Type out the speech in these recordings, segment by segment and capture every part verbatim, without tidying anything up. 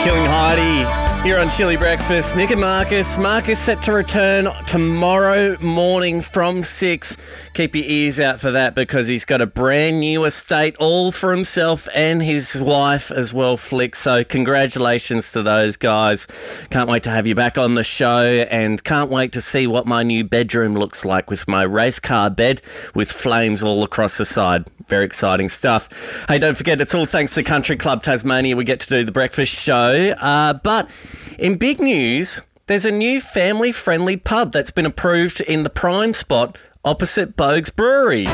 Killing Heidi here on Chili Breakfast. Nick and Marcus. Marcus set to return tomorrow morning from six. Keep your ears out for that because he's got a brand new estate all for himself and his wife as well, Flick. So congratulations to those guys. Can't wait to have you back on the show and can't wait to see what my new bedroom looks like with my race car bed with flames all across the side. Very exciting stuff. Hey, don't forget, it's all thanks to Country Club Tasmania. We get to do the breakfast show. Uh, but in big news, there's a new family-friendly pub that's been approved in the prime spot opposite Boag's Brewery.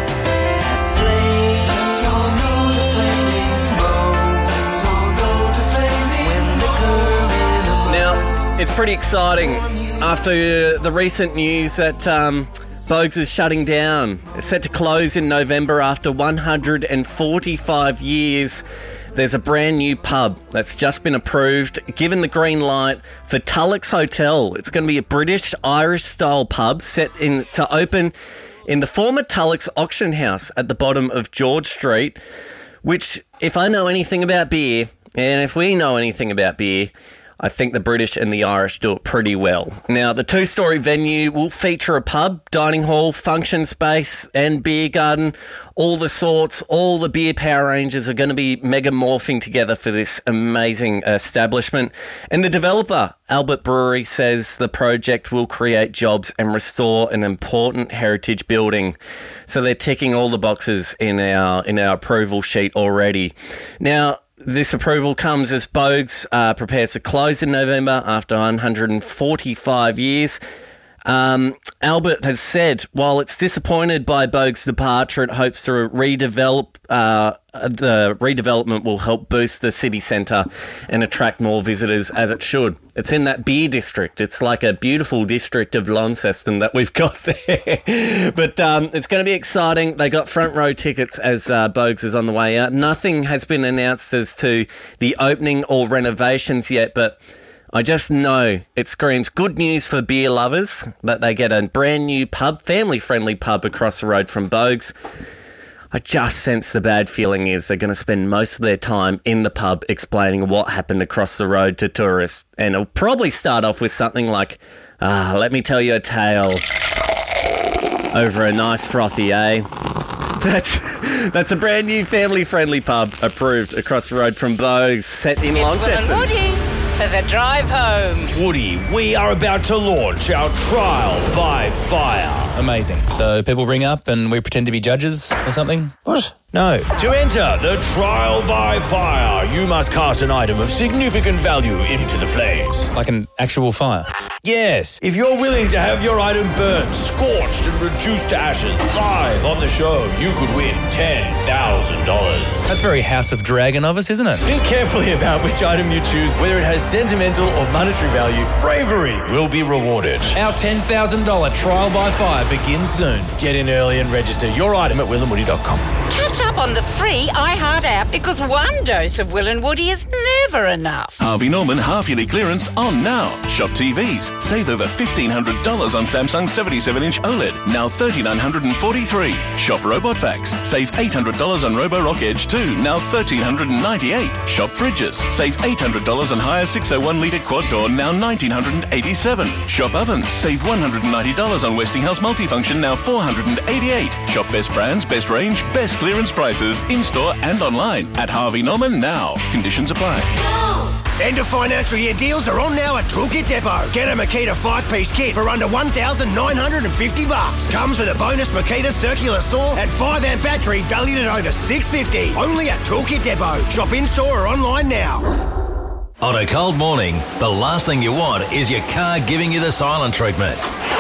Now, it's pretty exciting after the recent news that Um, Boag's is shutting down. It's set to close in November after one hundred forty-five years. There's a brand new pub that's just been approved, given the green light for Tulloch's Hotel. It's going to be a British-Irish-style pub set in to open in the former Tulloch's auction house at the bottom of George Street, which, if I know anything about beer, and if we know anything about beer, I think the British and the Irish do it pretty well. Now, the two-storey venue will feature a pub, dining hall, function space and beer garden. All the sorts, all the beer Power Rangers are going to be mega morphing together for this amazing establishment. And the developer, Albert Brewery, says the project will create jobs and restore an important heritage building. So they're ticking all the boxes in our in our approval sheet already. Now, this approval comes as Boag's uh, prepares to close in November after one hundred forty-five years. Um, Albert has said, while it's disappointed by Boag's departure, it hopes to redevelop, uh, the redevelopment will help boost the city centre and attract more visitors as it should. It's in that beer district. It's like a beautiful district of Launceston that we've got there. But um, it's going to be exciting. They got front row tickets as uh, Boag's is on the way out. Nothing has been announced as to the opening or renovations yet, but I just know it screams good news for beer lovers that they get a brand new pub, family-friendly pub across the road from Boag's. I just sense the bad feeling is they're going to spend most of their time in the pub explaining what happened across the road to tourists. And it'll probably start off with something like, ah, let me tell you a tale over a nice frothy, eh? That's that's a brand new family-friendly pub approved across the road from Boag's, set in Launceston. For the drive home. Woody, we are about to launch our trial by fire. Amazing. So people ring up and we pretend to be judges or something? What? No. To enter the trial by fire, you must cast an item of significant value into the flames. Like an actual fire? Yes. If you're willing to have your item burned, scorched and reduced to ashes live on the show, you could win ten thousand dollars. That's very House of Dragon of us, isn't it? Think carefully about which item you choose, whether it has sentimental or monetary value. Bravery will be rewarded. Our ten thousand dollars trial by fire begins soon. Get in early and register your item at will and woody dot com. Catch up on the free iHeart app because one dose of Will and Woody is never enough. Harvey Norman half-yearly clearance on now. Shop T Vs. Save over fifteen hundred dollars on Samsung seventy-seven inch OLED, now three thousand nine hundred forty-three dollars. Shop Robot Vacs. Save eight hundred dollars on Roborock Edge two, now one thousand three hundred ninety-eight dollars. Shop Fridges. Save eight hundred dollars on higher six oh one litre quad door, now one thousand nine hundred eighty-seven dollars. Shop Ovens. Save one hundred ninety dollars on Westinghouse Multifunction, now four hundred eighty-eight dollars. Shop best brands, best range, best clearance prices, in-store and online at Harvey Norman now. Conditions apply. End of financial year deals are on now at Toolkit Depot. Get a Makita five-piece kit for under one thousand nine hundred fifty bucks. Comes with a bonus Makita circular saw and five amp battery valued at over six hundred fifty dollars. Only at Toolkit Depot. Shop in-store or online now. On a cold morning, the last thing you want is your car giving you the silent treatment.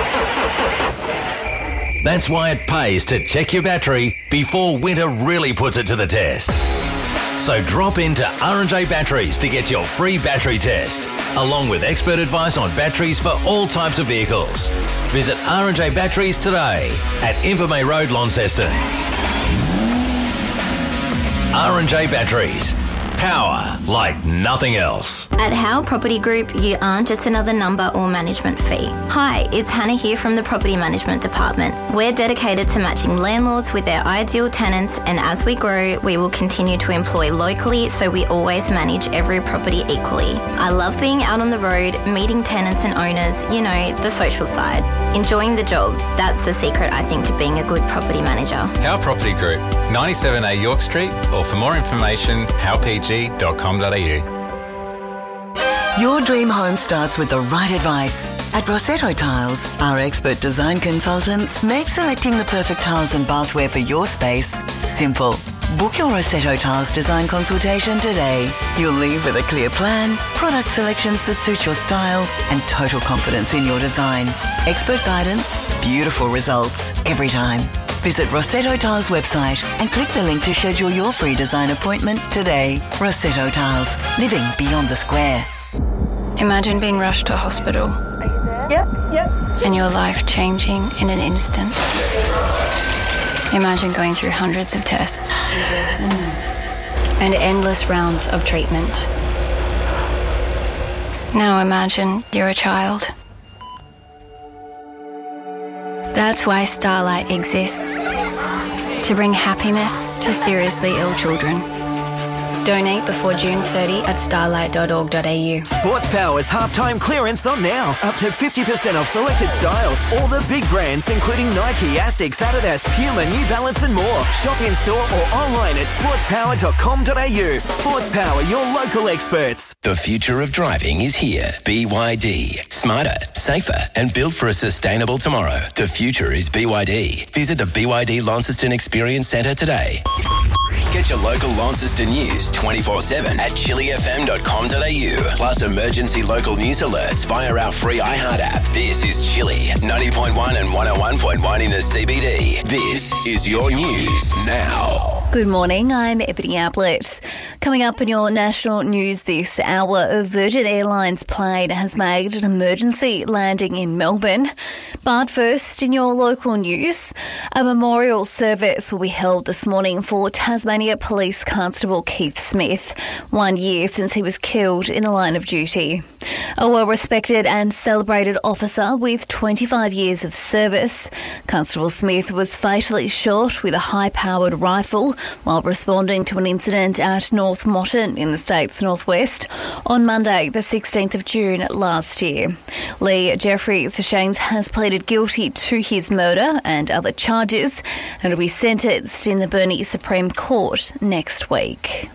That's why it pays to check your battery before winter really puts it to the test. So drop into R and J Batteries to get your free battery test, along with expert advice on batteries for all types of vehicles. Visit R and J Batteries today at Invermay Road, Launceston. R and J Batteries. Power like nothing else. At Howe Property Group, you aren't just another number or management fee. Hi, it's Hannah here from the Property Management Department. We're dedicated to matching landlords with their ideal tenants, and as we grow, we will continue to employ locally so we always manage every property equally. I love being out on the road, meeting tenants and owners, you know, the social side. Enjoying the job, that's the secret, I think, to being a good property manager. Howe Property Group, ninety-seven A York Street, or for more information, howe p g dot com dot a u. Your dream home starts with the right advice. At Rossetto Tiles, our expert design consultants make selecting the perfect tiles and bathware for your space simple. Book your Rossetto Tiles design consultation today. You'll leave with a clear plan, product selections that suit your style, and total confidence in your design. Expert guidance, beautiful results every time. Visit Rossetto Tiles website and click the link to schedule your free design appointment today. Rossetto Tiles, living beyond the square. Imagine being rushed to hospital. Yep, yep. And your life changing in an instant. Imagine going through hundreds of tests and endless rounds of treatment. Now imagine you're a child. That's why Starlight exists, to bring happiness to seriously ill children. Donate before June thirtieth at starlight dot org dot a u. Sports Power's halftime clearance on now. Up to fifty percent off selected styles. All the big brands including Nike, Asics, Adidas, Puma, New Balance and more. Shop in store or online at sports power dot com dot a u. Sports Power, your local experts. The future of driving is here. B Y D. Smarter, safer and built for a sustainable tomorrow. The future is B Y D. Visit the B Y D Launceston Experience Centre today. Get your local Launceston news twenty-four seven at chili f m dot com dot a u. Plus emergency local news alerts via our free iHeart app. This is Chili, ninety point one and one oh one point one in the C B D. This is your news now. Good morning, I'm Ebony Ablett. Coming up in your national news this hour, a Virgin Airlines plane has made an emergency landing in Melbourne. But first, in your local news, a memorial service will be held this morning for Tasmania Police Constable Keith Smith, one year since he was killed in the line of duty. A well-respected and celebrated officer with twenty-five years of service, Constable Smith was fatally shot with a high-powered rifle while responding to an incident at North Motton in the state's northwest on Monday, the sixteenth of June last year. Lee Jeffries James has pleaded guilty to his murder and other charges and will be sentenced in the Burnie Supreme Court next week.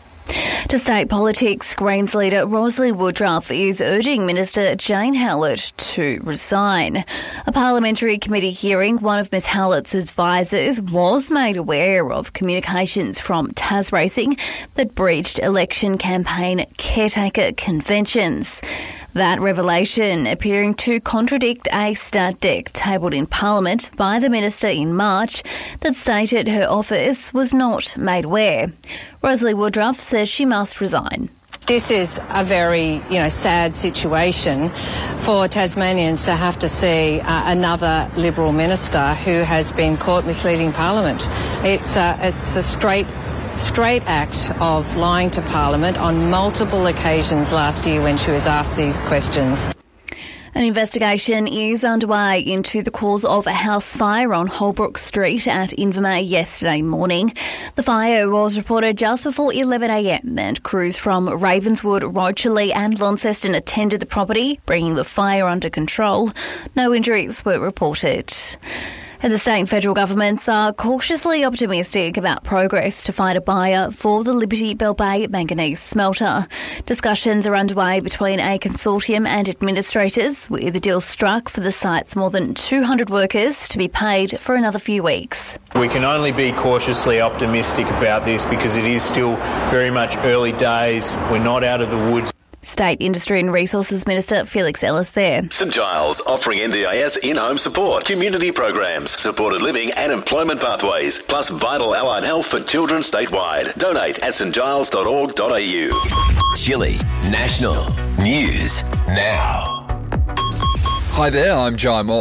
To state politics, Greens leader Rosalie Woodruff is urging Minister Jane Hallett to resign. A parliamentary committee hearing, one of Miss Hallett's advisors was made aware of communications from TasRacing that breached election campaign caretaker conventions. That revelation appearing to contradict a stat deck tabled in Parliament by the Minister in March that stated her office was not made aware. Rosalie Woodruff says she must resign. This is a very, you know, sad situation for Tasmanians to have to see uh, another Liberal minister who has been caught misleading Parliament. It's a, it's a straight straight act of lying to Parliament on multiple occasions last year when she was asked these questions. An investigation is underway into the cause of a house fire on Holbrook Street at Invermay yesterday morning. The fire was reported just before eleven a m and crews from Ravenswood, Rocherley and Launceston attended the property, bringing the fire under control. No injuries were reported. And the state and federal governments are cautiously optimistic about progress to find a buyer for the Liberty Bell Bay manganese smelter. Discussions are underway between a consortium and administrators, with a deal struck for the site's more than two hundred workers to be paid for another few weeks. We can only be cautiously optimistic about this because it is still very much early days. We're not out of the woods. State Industry and Resources Minister Felix Ellis there. St Giles offering N D I S in-home support, community programs, supported living and employment pathways, plus vital allied health for children statewide. Donate at st giles dot org dot a u. Chili National News Now. Hi there, I'm Jai Moss.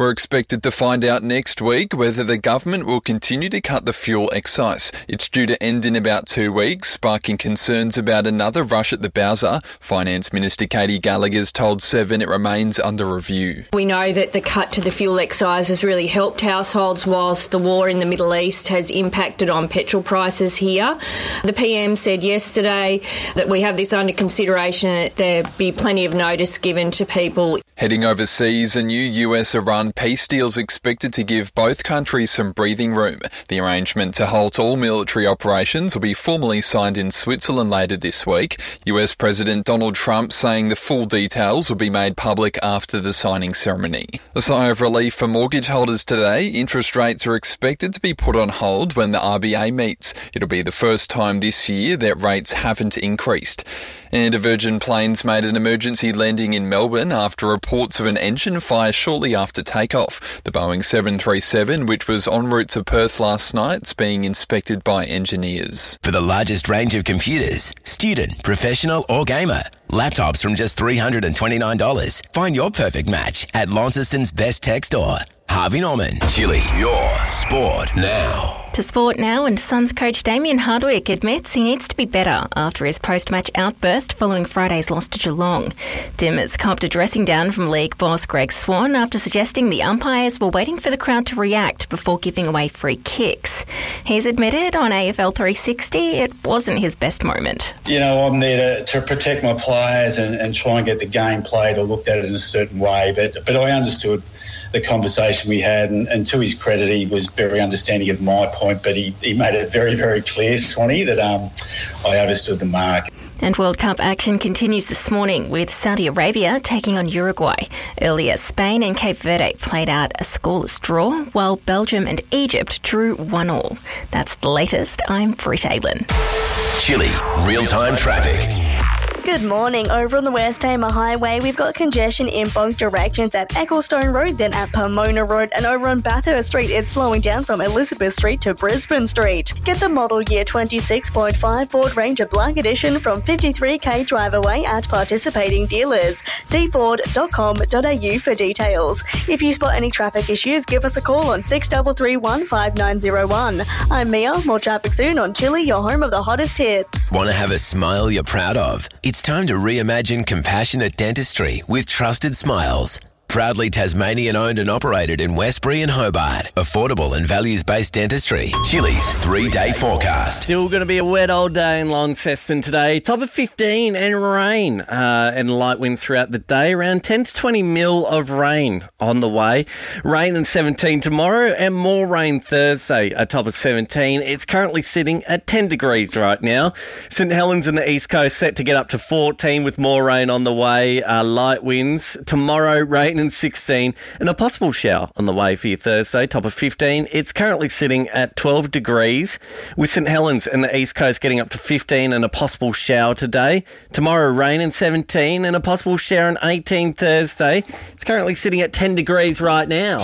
We're expected to find out next week whether the government will continue to cut the fuel excise. It's due to end in about two weeks, sparking concerns about another rush at the bowser. Finance Minister Katie Gallagher's told Seven it remains under review. We know that the cut to the fuel excise has really helped households whilst the war in the Middle East has impacted on petrol prices here. The P M said yesterday that we have this under consideration and that there be plenty of notice given to people. Heading overseas, a new U S-Iran peace deal is expected to give both countries some breathing room. The arrangement to halt all military operations will be formally signed in Switzerland later this week. U S President Donald Trump saying the full details will be made public after the signing ceremony. A sigh of relief for mortgage holders today. Interest rates are expected to be put on hold when the R B A meets. It'll be the first time this year that rates haven't increased. And a Virgin Planes made an emergency landing in Melbourne after reports of an engine fire shortly after takeoff. The Boeing seven thirty-seven, which was en route to Perth last night, is being inspected by engineers. For the largest range of computers, student, professional or gamer, laptops from just three hundred twenty-nine dollars. Find your perfect match at Launceston's best tech store. Harvey Norman, Chili, your sport now. To sport now, and Suns coach Damien Hardwick admits he needs to be better after his post-match outburst following Friday's loss to Geelong. Dimmers copped a dressing down from league boss Greg Swan after suggesting the umpires were waiting for the crowd to react before giving away free kicks. He's admitted on A F L three sixty it wasn't his best moment. You know, I'm there to, to protect my players and, and try and get the game played or looked at it in a certain way, but, but I understood the conversation we had, and, and to his credit, he was very understanding of my point, but he, he made it very, very clear, Swanee, that um, I understood the mark. And World Cup action continues this morning with Saudi Arabia taking on Uruguay. Earlier, Spain and Cape Verde played out a scoreless draw, while Belgium and Egypt drew one all. That's the latest. I'm Britt Aylin. Chili, real-time traffic. Good morning. Over on the West Hamer Highway, we've got congestion in both directions at Ecclestone Road, then at Pomona Road, and over on Bathurst Street, it's slowing down from Elizabeth Street to Brisbane Street. Get the model year twenty-six point five Ford Ranger Black Edition from fifty-three k drive away at participating dealers. see ford dot com dot a u for details. If you spot any traffic issues, give us a call on six three three one, five nine zero one. I'm Mia. More traffic soon on Chili, your home of the hottest hits. Want to have a smile you're proud of? It's time to reimagine compassionate dentistry with Trusted Smiles. Proudly Tasmanian owned and operated in Westbury and Hobart. Affordable and values-based dentistry. Chili's three-day forecast. Still going to be a wet old day in Launceston today. Top of fifteen and rain uh, and light winds throughout the day. Around ten to twenty mil of rain on the way. Rain and seventeen tomorrow and more rain Thursday. A top of seventeen. It's currently sitting at ten degrees right now. St Helens and the East Coast set to get up to fourteen with more rain on the way. Uh, light winds. Tomorrow, rain and sixteen and a possible shower on the way for your Thursday, top of fifteen. It's currently sitting at twelve degrees with St Helens and the East Coast getting up to fifteen and a possible shower today. Tomorrow, rain and seventeen and a possible shower on eighteen Thursday. It's currently sitting at ten degrees right now.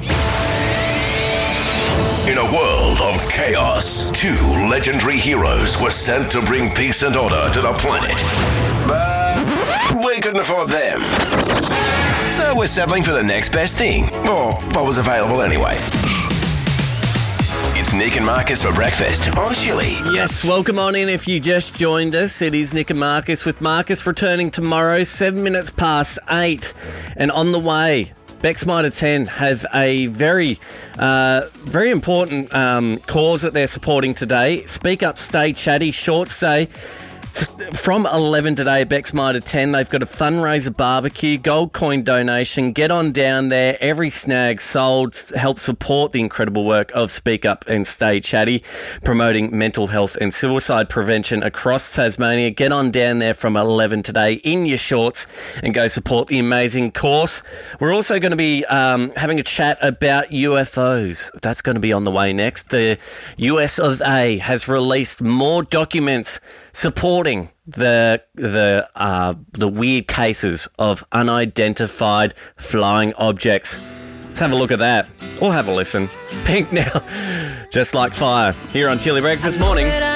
In a world of chaos, two legendary heroes were sent to bring peace and order to the planet. But we couldn't afford them. So we're settling for the next best thing, or what was available anyway. It's Nick and Marcus for breakfast on Chili. Yes, welcome on in if you just joined us. It is Nick and Marcus, with Marcus returning tomorrow, seven minutes past eight. And on the way, Bex Mitre ten have a very, uh, very important um, cause that they're supporting today. Speak Up, Stay Chatty, short stay. From eleven today, Bex Mitre ten, they've got a fundraiser barbecue, gold coin donation. Get on down there. Every snag sold. Help support the incredible work of Speak Up and Stay Chatty, promoting mental health and suicide prevention across Tasmania. Get on down there from eleven today in your shorts and go support the amazing cause. We're also going to be um, having a chat about U F Os. That's going to be on the way next. The U S of A has released more documents supporting the the uh, the weird cases of unidentified flying objects. Let's have a look at that, or have a listen. Pink now, just like fire, here on Chili Breakfast Morning.